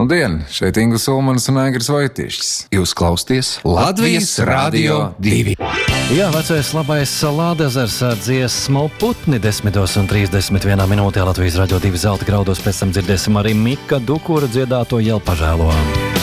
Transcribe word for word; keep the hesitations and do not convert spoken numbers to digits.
Nudien, šeit Inglis Ulmanis un Aigars Vojtišķis. Jūs klausties Latvijas Radio divi. Jā, vecais labais Lādezers ar dziesmu Putni desmitos un trīsdesmit vienā minūtē Latvijas Radio divi zelta graudos, pēc tam dzirdēsim arī Mika Dukura dziedāto Jelpažēlo.